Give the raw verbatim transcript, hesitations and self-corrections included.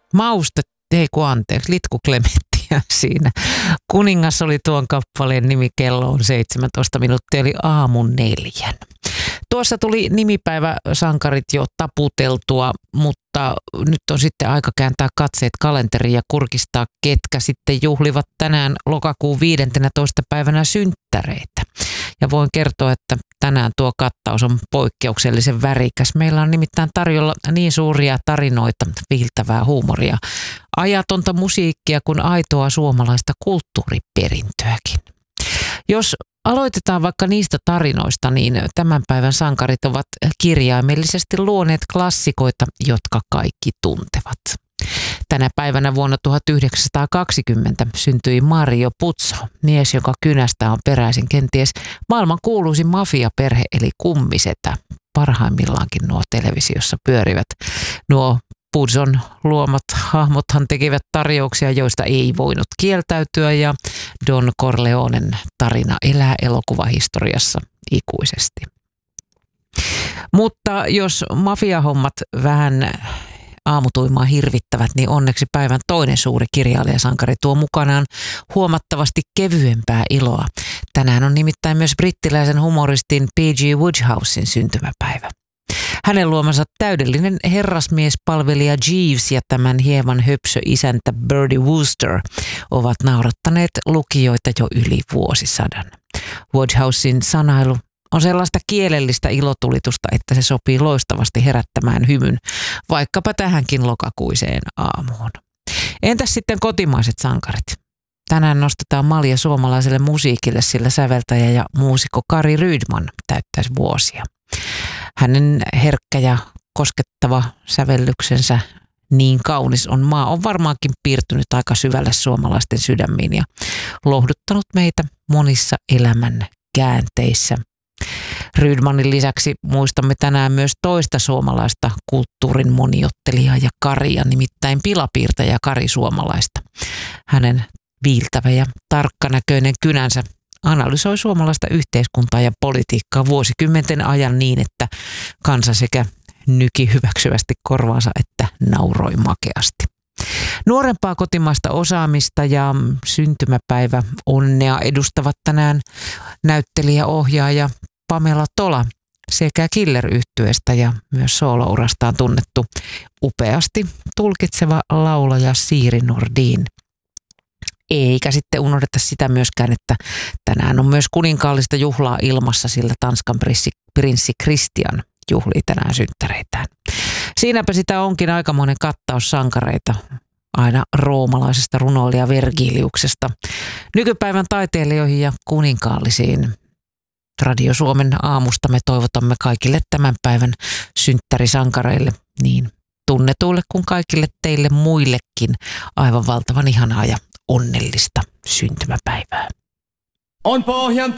Mauste, ei kun anteeksi, Litku Klementtiä siinä. Kuningas oli tuon kappaleen nimi, kello on seitsemäntoista minuuttia, eli aamun neljän. Tuossa tuli nimipäiväsankarit jo taputeltua, mutta nyt on sitten aika kääntää katseet kalenteriin ja kurkistaa, ketkä sitten juhlivat tänään lokakuun viidentenätoista päivänä synttäreitä. Ja voin kertoa, että tänään tuo kattaus on poikkeuksellisen värikäs. Meillä on nimittäin tarjolla niin suuria tarinoita, viiltävää huumoria, ajatonta musiikkia kuin aitoa suomalaista kulttuuriperintöäkin. Jos aloitetaan vaikka niistä tarinoista, niin tämän päivän sankarit ovat kirjaimellisesti luoneet klassikoita, jotka kaikki tuntevat. Tänä päivänä vuonna tuhatyhdeksänsataakaksikymmentä syntyi Mario Puzo, mies, joka kynästä on peräisin kenties maailman kuuluisin mafiaperhe eli Kummisetä. Parhaimmillaankin nuo televisiossa pyörivät. Nuo Puzon luomat hahmothan tekivät tarjouksia, joista ei voinut kieltäytyä, ja Don Corleonen tarina elää elokuvahistoriassa ikuisesti. Mutta jos mafiahommat vähän aamutuimaa hirvittävät, niin onneksi päivän toinen suuri kirjailijasankari tuo mukanaan huomattavasti kevyempää iloa. Tänään on nimittäin myös brittiläisen humoristin P G Woodhousen syntymäpäivä. Hänen luomansa täydellinen herrasmiespalvelija Jeeves ja tämän hieman höpsö isäntä Bertie Wooster ovat naurattaneet lukijoita jo yli vuosisadan. Woodhousen sanailu on sellaista kielellistä ilotulitusta, että se sopii loistavasti herättämään hymyn, vaikkapa tähänkin lokakuiseen aamuun. Entäs sitten kotimaiset sankarit? Tänään nostetaan malja suomalaiselle musiikille, sillä säveltäjä ja muusikko Kari Rydman täyttäisi vuosia. Hänen herkkä ja koskettava sävellyksensä Niin kaunis on maa on varmaankin piirtynyt aika syvälle suomalaisten sydämiin ja lohduttanut meitä monissa elämän käänteissä. Rydmanin lisäksi muistamme tänään myös toista suomalaista kulttuurin moniottelijaa ja Karia, nimittäin pilapiirtäjä Kari Suomalaista. Hänen viiltävä ja tarkkanäköinen kynänsä analysoi suomalaista yhteiskuntaa ja politiikkaa vuosikymmenten ajan niin, että kansa sekä nyki hyväksyvästi korvaansa että nauroi makeasti. Nuorempaa kotimaista osaamista ja syntymäpäivä onnea edustavat tänään näyttelijä-ohjaaja Pamela Tola sekä Killer-yhtyeestä ja myös soolourastaan tunnettu upeasti tulkitseva laulaja Siiri Nordin. Eikä sitten unohdeta sitä myöskään, että tänään on myös kuninkaallista juhlaa ilmassa, sillä Tanskan prinssi, prinssi Christian juhlii tänään synttäreitään. Siinäpä sitä onkin aikamoinen kattaus sankareita, aina roomalaisesta runoilija Vergiliuksesta nykypäivän taiteilijoihin ja kuninkaallisiin. Radio Suomen aamusta me toivotamme kaikille tämän päivän synttärisankareille, niin tunnetuille kuin kaikille teille muillekin, aivan valtavan ihanaa ja onnellista syntymäpäivää. On pohjan